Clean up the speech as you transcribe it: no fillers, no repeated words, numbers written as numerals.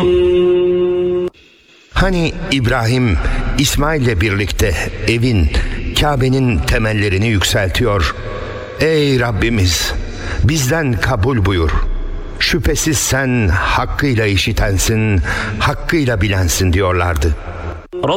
Hani İbrahim İsmail'le birlikte evin, Kabe'nin temellerini yükseltiyor. Ey Rabbimiz, bizden kabul buyur. Şüphesiz sen hakkıyla işitensin, hakkıyla bilensin diyorlardı.